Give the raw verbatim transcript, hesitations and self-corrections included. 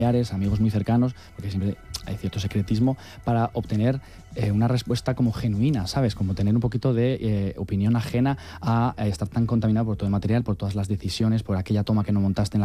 amigos muy cercanos, porque siempre hay cierto secretismo, para obtener eh, una respuesta como genuina, ¿sabes? Como tener un poquito de eh, opinión ajena a, a estar tan contaminado por todo el material, por todas las decisiones, por aquella toma que no montaste en la